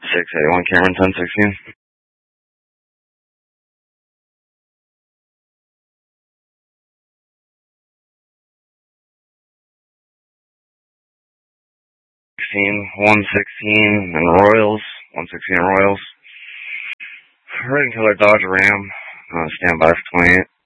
681 Cameron 1016. One 16 and Royals. 116 Royals. Red and color Dodge Ram. Standby for 28.